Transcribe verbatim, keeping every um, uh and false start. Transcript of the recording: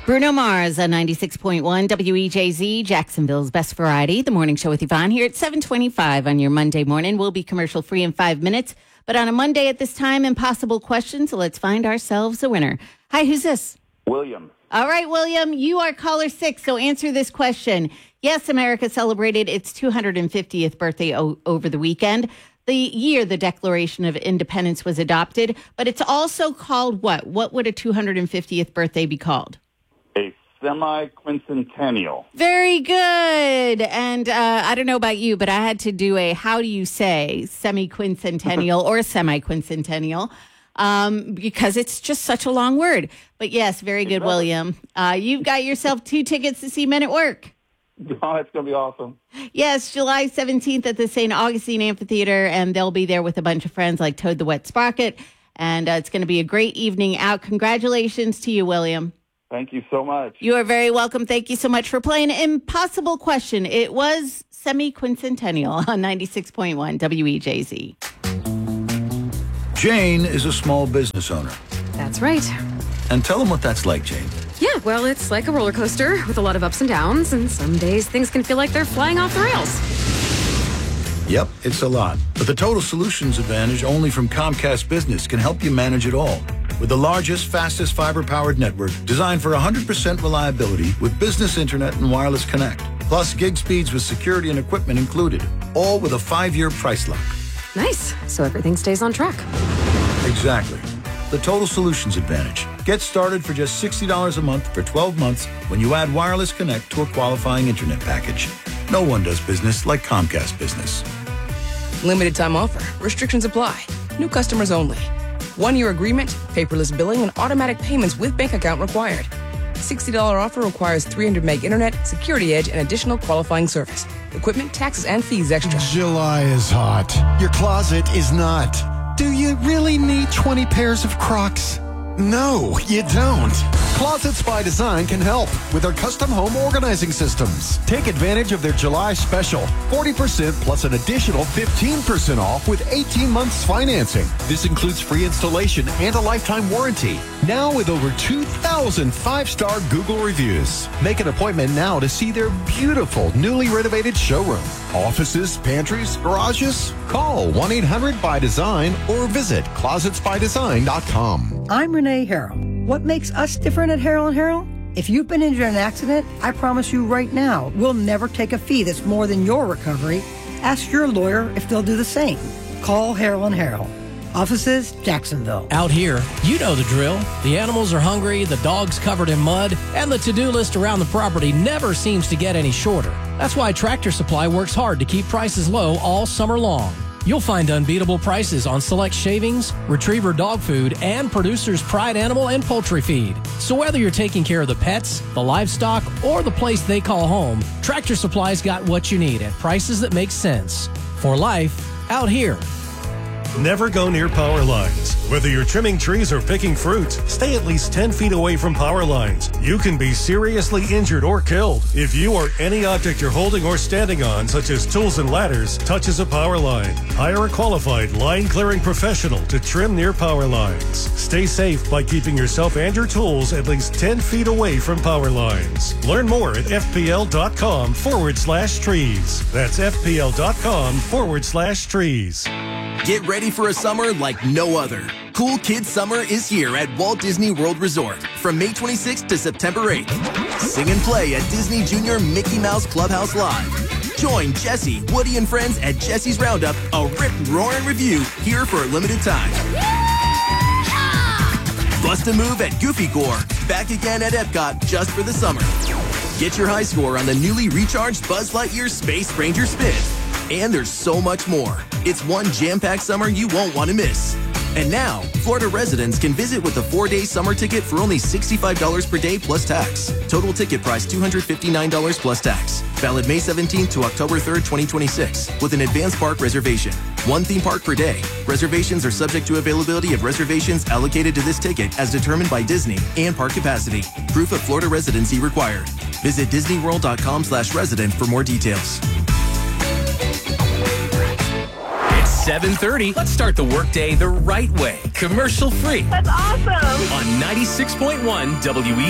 Bruno Mars on ninety-six point one W E J Z, Jacksonville's best variety. The morning show with Yvonne here at seven twenty-five on your Monday morning. We'll be commercial free in five minutes. But on a Monday at this time, impossible question. So let's find ourselves a winner. Hi, who's this? William. All right, William, you are caller six. So answer this question. Yes, America celebrated its two hundred fiftieth birthday o- over the weekend. The year the Declaration of Independence was adopted. But it's also called what? What would a two hundred fiftieth birthday be called? A semi-quincentennial. Very good. And uh, I don't know about you, but I had to do a how do you say semi-quincentennial or semi-quincentennial um, because it's just such a long word. But yes, very good, Exactly. William. Uh, you've got yourself two tickets to see Men at Work. Oh, that's going to be awesome. Yes, July seventeenth at the Saint Augustine Amphitheater, and they'll be there with a bunch of friends like Toad the Wet Sprocket. And uh, it's going to be a great evening out. Congratulations to you, William. Thank you so much. You are very welcome. Thank you so much for playing. Impossible question. It was semi-quincentennial on ninety-six point one W E J Z. Jane is a small business owner. That's right. And tell them what that's like, Jane. Yeah, well, it's like a roller coaster with a lot of ups and downs, and some days things can feel like they're flying off the rails. Yep, it's a lot. But the Total Solutions Advantage only from Comcast Business can help you manage it all. With the largest, fastest fiber-powered network designed for one hundred percent reliability with business internet and wireless connect. Plus gig speeds with security and equipment included. All with a five-year price lock. Nice. So everything stays on track. Exactly. The Total Solutions Advantage. Get started for just sixty dollars a month for twelve months when you add wireless connect to a qualifying internet package. No one does business like Comcast Business. Limited time offer. Restrictions apply. New customers only. One-year agreement, paperless billing, and automatic payments with bank account required. sixty dollars offer requires three hundred meg internet, security edge, and additional qualifying service. Equipment, taxes, and fees extra. July is hot. Your closet is not. Do you really need twenty pairs of Crocs? No, you don't. Closets by Design can help with their custom home organizing systems. Take advantage of their July special. forty percent plus an additional fifteen percent off with eighteen months financing. This includes free installation and a lifetime warranty. Now with over two thousand five-star Google reviews. Make an appointment now to see their beautiful, newly renovated showroom. Offices, pantries, garages? Call one eight hundred by design or visit closets by design dot com. I'm Renee Harrell. What makes us different at Harrell and Harrell? If you've been injured in an accident, I promise you right now, we'll never take a fee that's more than your recovery. Ask your lawyer if they'll do the same. Call Harrell and Harrell. Offices, Jacksonville. Out here, you know the drill. The animals are hungry, the dog's covered in mud, and the to-do list around the property never seems to get any shorter. That's why Tractor Supply works hard to keep prices low all summer long. You'll find unbeatable prices on select shavings, retriever dog food, and Producer's Pride animal and poultry feed. So whether you're taking care of the pets, the livestock, or the place they call home, Tractor Supply's got what you need at prices that make sense. For life, out here. Never go near power lines. Whether you're trimming trees or picking fruit, stay at least ten feet away from power lines. You can be seriously injured or killed if you or any object you're holding or standing on, such as tools and ladders, touches a power line. Hire a qualified line-clearing professional to trim near power lines. Stay safe by keeping yourself and your tools at least ten feet away from power lines. Learn more at fpl.com forward slash trees. That's fpl.com forward slash trees. Get ready for a summer like no other. Cool Kids Summer is here at Walt Disney World Resort from May twenty-sixth to September eighth. Sing and play at Disney Junior Mickey Mouse Clubhouse Live. Join Jesse, Woody, and friends at Jesse's Roundup, a rip, roaring review here for a limited time. Bust a move at Goofy Gore, back again at Epcot just for the summer. Get your high score on the newly recharged Buzz Lightyear Space Ranger Spin. And there's so much more. It's one jam-packed summer you won't want to miss. And now, Florida residents can visit with a four-day summer ticket for only sixty-five dollars per day plus tax. Total ticket price two hundred fifty-nine dollars plus tax. Valid May seventeenth to October third, twenty twenty-six, with an advanced park reservation. One theme park per day. Reservations are subject to availability of reservations allocated to this ticket as determined by Disney and park capacity. Proof of Florida residency required. Visit disneyworld.com slash resident for more details. seven thirty. Let's start the workday the right way. Commercial free. That's awesome. On ninety-six point one W E